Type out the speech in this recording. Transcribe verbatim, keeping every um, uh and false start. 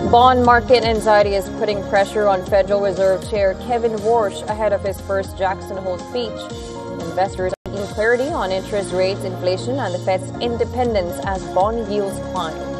Bond market anxiety is putting pressure on Federal Reserve Chair Kevin Warsh ahead of his first Jackson Hole speech. Investors are seeking clarity on interest rates, inflation, and the Fed's independence as bond yields climb.